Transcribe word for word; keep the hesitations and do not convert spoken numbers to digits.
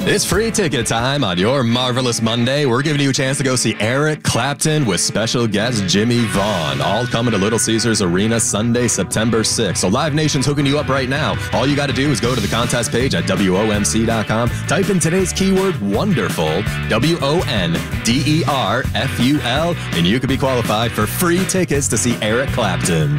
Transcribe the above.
It's free ticket time on your Marvelous Monday. We're giving you a chance to go see Eric Clapton with special guest Jimmy Vaughn. All coming to Little Caesars Arena Sunday, September sixth. So Live Nation's hooking you up right now. All you got to do is go to the contest page at W O M C dot com. Type in today's keyword WONDERFUL, W O N D E R F U L, and you could be qualified for free tickets to see Eric Clapton.